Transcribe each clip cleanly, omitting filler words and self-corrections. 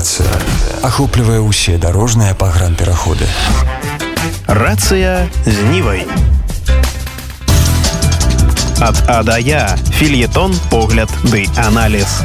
Рацыя ахоплівае ўсе дарожныя пагранпераходы. Рацыя з Нівай. Ад А да Я. Фельетон, погляд ды аналіз.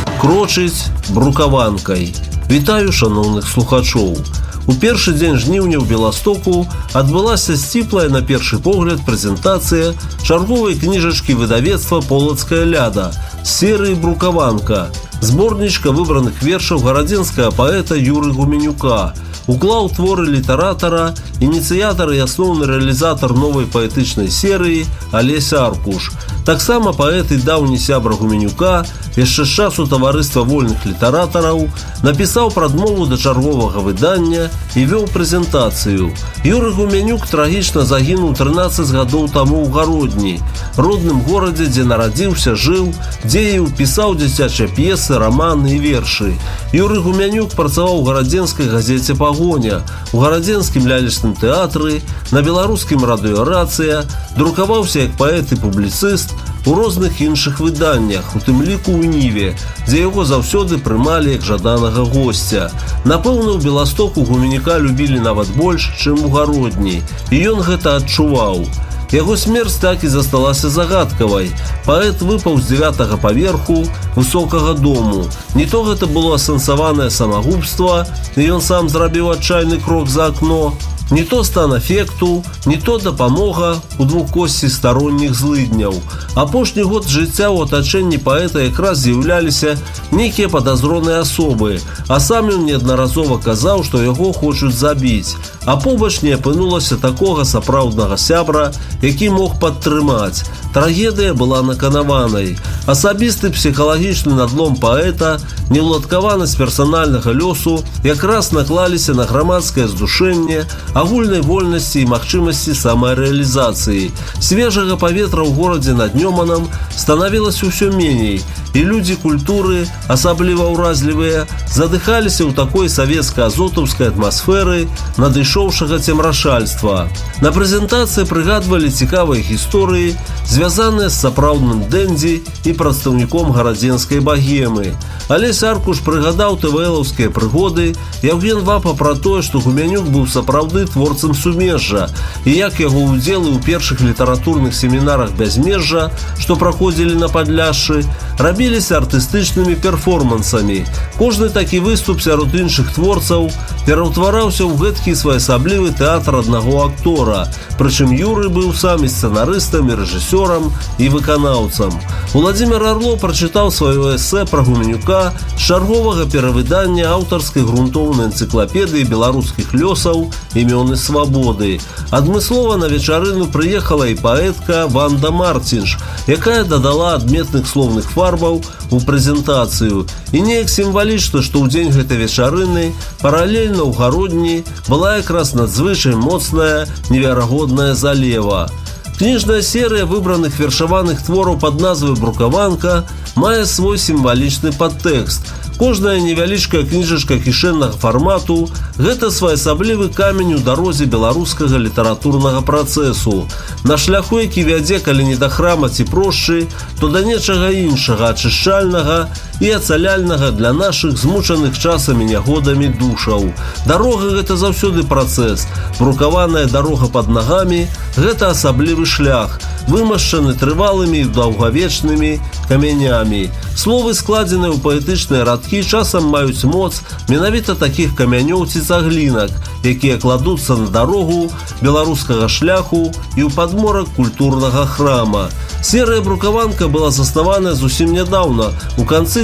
Крочыць брукаванкай. Вітаю шаноўных слухачоў. У першы дзень жніўня ў Беластоку адбылася сціплая на першы погляд прэзентацыя чарговай кніжачкі выдавецтва «Полацкая ляда» з серыі «Брукаванка», зборнічка выбраных вершаў гарадзенскага паэта Юры Гуменюка, уклаў творы літаратара, ініцыятар і асноўны рэалізатар новай паэтычнай серыі Алеся Аркуш. Таксама паэт і даўні сябра Гуменюка, яшчэ з часу таварыства вольных літаратараў, напісаў прадмову да чарговага выдання і вёў прэзентацыю. Юры Гуменюк трагічна загінуў 13 гадоў таму ў Гародні, родным горадзе, дзе нарадзіўся, жыў, дзеяў, пісаў дзіцячыя п'есы, раманы і вершы. Юры Гуменюк працаваў у гарадзенскай газеце «Пагоня», у гарадзенскім лялечным тэатры, на беларускім радыё «Рацыя», друкаваўся як паэт і публіцыст, у розных іншых выданнях, у тым ліку ў Ніве, дзе яго заўсёды прымалі як жаданага госця. Напэўна, у Беластоку Гуменюка любілі нават больш, чым у Гародні, і ён гэта адчуваў. Яго смерць так і засталася загадкавай. Паэт выпаў з 9-го паверху высокага дому. Не то гэта было асэнсаванае самагубства, і ён сам зрабіў адчайны крок за акно, не то стан эфекту, не то дапамога у двухкосці старонніх злыдняў. Апошні год жыцця ў атачэнні паэта якраз з'яўляліся нейкія падазроныя асобы, а сам ён неаднаразова казаў, што яго хочуць забіць. А побач не апынулася такога сапраўднага сябра, які мог падтрымаць. Трагедыя была наканаванай. Асабісты псіхалагічны надлом паэта, неўладкаванасць персанальнага лёсу якраз наклаліся на грамадскае здушэнне, агульнай вольнасці і магчымасці самарэалізацыі. Свежага паветра ў горадзе над Нёманам станавілася ўсё меней, і людзі культуры, асабліва ўразлівыя, задыхаліся ў такой савецка-азотаўскай атмасферы надышоўшага цемрашальства. На прэзентацыі прыгадвалі цікавыя гісторыі, звязаныя з сапраўдным дэндзі і прадстаўніком гарадзенскай багемы. Алесь Аркуш прыгадаў ТВЛаўскія прыгоды, Яўген Вапа пра тое, што Гуменюк быў сапраўды творцам сумежжа, і як яго ўдзелы ў першых літаратурных семінарах бязмежжа, што праходзілі на Падляшшы, рабіліся артыстычнымі перформансамі. Кожны такі выступ сярод іншых творцаў пераўтвараўся ў гэткі своеасаблівы тэатр аднаго актора, прычым Юры быў сам і сцэнарыстам, і рэжысёрам, і выканаўцам. Уладзімир Арло прачытаў сваё эсэ пра Гуменюка з чарговага перавыдання аўтарскай грунтоўнай энцыклапедыі беларускіх лёсаў «Імёны свабоды». Адмыслова на вечарыну прыехала і паэтка Ванда Мартинш, якая дадала адметных словных фарбаў у прэзентацыю. І неяк сімвалічна, што ў дзень гэтай вечарыны паралельна ў Гародні была якраз надзвычай моцная, неверагодная залева. Кніжная серыя выбраных вершаваных твораў пад назвай «Брукаванка» мае свой сімвалічны падтэкст. Кожная невялічкая кніжачка кішэннага фармату – гэта своеасаблівы камень у дарозе беларускага літаратурнага працэсу. На шляху, які вядзе, калі не да храма ці прошчы, то да нечага іншага, ачышчальнага і ацаляльнага для нашых змучаных часамі нягодамі душаў. Дарога – гэта заўсёды працэс. Брукаваная дарога пад нагамі – гэта асаблівы шлях, вымашчаны трывалымі і даўгавечнымі камянямі. Словы, складзеныя ў паэтычныя радкі, часам маюць моц менавіта такіх камянёў ці цаглінак, якія кладуцца на дарогу беларускага шляху і ў падморак культурнага храма. Серыя «Брукаванка» была заснаваная зусім нядаўна, у канцы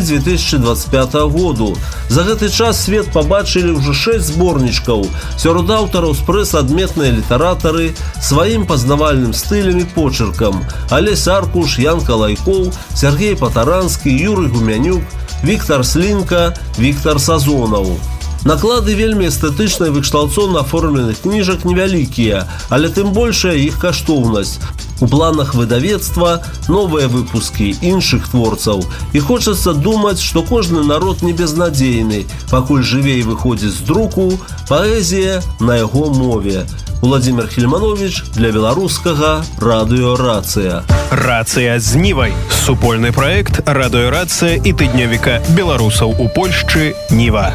2025 году. За гэты час свет пабачылі ўжо 6 зборнічкаў. Сярод аўтараў спрэс-адметныя літаратары сваім пазнавальным стылем і почеркам. Алесь Аркуш, Янка Лайкоў, Сергей Патаранскі, Юры Гуменюк, Віктар Слінка, Віктар Сазонаў. Наклады вельмі эстэтычна і выкшталцоўна аформленых кніжак невялікія, але тым большая іх каштоўнасць. У планах выдавецтва новыя выпускі іншых творцаў. І хочацца думаць, што кожны народ не безнадзейны, пакуль жыве і выходзіць з друку паэзія на яго мове. Владимир Хельманович для беларускага радыё «Рацыя». «Рацыя з Нівай» – супольны праект радыё «Рацыя» і тыднёвіка беларусаў у Польшчы «Ніва».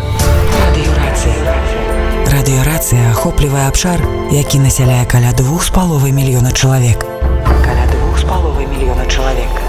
Радыё «Рацыя» ахоплівае абшар, які насяляе каля 2,5 мільёна чалавек.